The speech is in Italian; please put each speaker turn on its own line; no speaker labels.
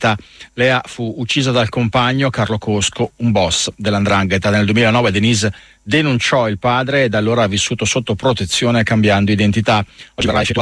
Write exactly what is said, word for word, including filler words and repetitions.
Valletta. Lea fu uccisa dal compagno Carlo Cosco, un boss dell'Andrangheta. Nel duemilanove Denise denunciò il padre e da allora ha vissuto sotto protezione cambiando identità. Oggi verrà effettuata